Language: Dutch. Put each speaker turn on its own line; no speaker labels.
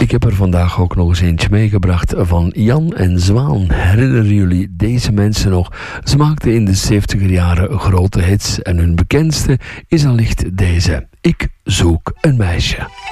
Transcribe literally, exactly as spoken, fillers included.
Ik heb er vandaag ook nog eens eentje meegebracht van Jan en Zwaan. Herinneren jullie deze mensen nog? Ze maakten in de zeventiger jaren grote hits en hun bekendste is allicht deze. Ik zoek een meisje.